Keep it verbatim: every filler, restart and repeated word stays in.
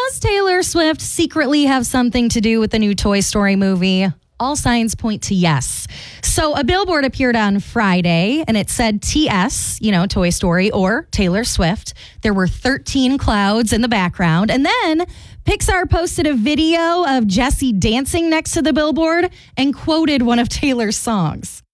Does Taylor Swift secretly have something to do with the new Toy Story movie? All signs point to yes. So a billboard appeared on Friday and it said T S, you know, Toy Story or Taylor Swift. There were thirteen clouds in the background. And then Pixar posted a video of Jessie dancing next to the billboard and quoted one of Taylor's songs.